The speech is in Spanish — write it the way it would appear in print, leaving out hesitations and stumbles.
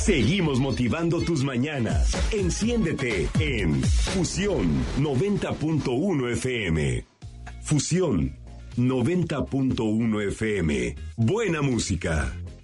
Seguimos motivando tus mañanas. Enciéndete en Fusión 90.1 FM. Fusión 90.1 FM. Buena música.